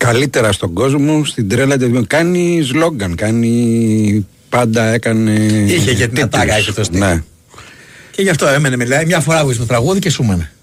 καλύτερα στον κόσμο, στην τρέλα. Κάνει σλόγγαν, κάνει. Πάντα έκανε. Είχε και την ατάκα, είχε το στυλ. Ναι. Και γι' αυτό έμενε, μιλάει. Μια φορά άκουσε το τραγούδι και σου έμενε.